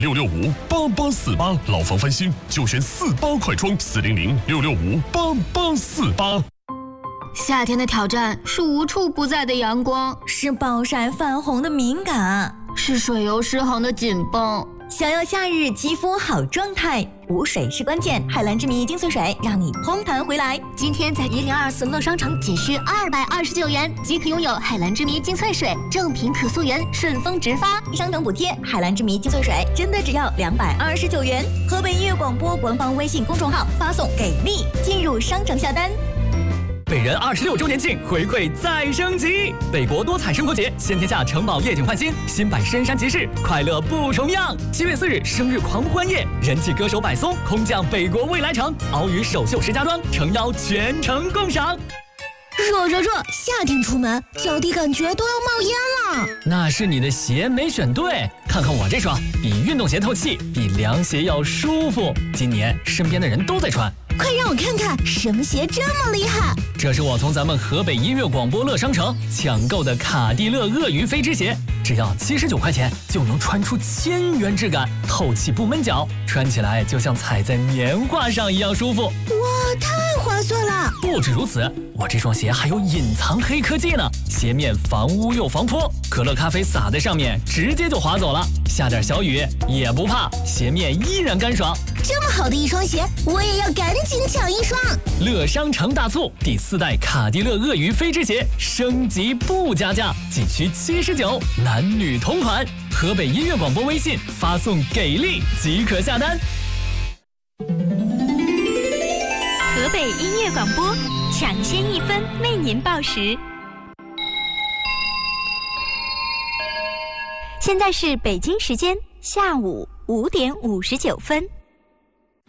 6658848，老房翻新就选48快装400-665-8848。 夏天的挑战是无处不在的阳光， 是暴晒泛红的敏感， 是水油失衡的紧绷。 想要夏日肌肤好状态，补水是关键。海蓝之谜精粹水让你嘭弹回来。 今天在1024乐商城仅需229元即可拥有海蓝之谜精粹水，正品可溯源，顺丰直发， 商城补贴。海蓝之谜精粹水真的只要229元。河北音乐广播官方微信公众号发送给力进入商城下单。 北人26周年庆回馈再升级，北国多彩生活节，先天下城堡夜景焕新，新版深山集市，快乐不重样。7月4日生日狂欢夜，人气歌手柏松空降北国未来城，鳌鱼首秀石家庄，诚邀全城共赏。 热，夏天出门脚底感觉都要冒烟了。 那是你的鞋没选对，看看我这双，比运动鞋透气，比凉鞋要舒服。今年身边的人都在穿。 快让我看看什么鞋这么厉害！ 这是我从咱们河北音乐广播乐商城抢购的卡地勒鳄鱼飞织鞋，只要79块钱就能穿出1000元质感，透气不闷脚，穿起来就像踩在棉花上一样舒服。 哇，太划算了！ 不止如此，我这双鞋还有隐藏黑科技呢，鞋面防污又防泼，可乐咖啡洒在上面直接就滑走了，下点小雨也不怕，鞋面依然干爽。 这么好的一双鞋，我也要赶紧抢一双！ 乐商城大促，第4代卡地勒鳄鱼飞织鞋升级不加价，仅需79，男女同款。河北音乐广播微信发送给力即可下单。 河北音乐广播抢先1分为您报时。现在是北京时间下午5点59分。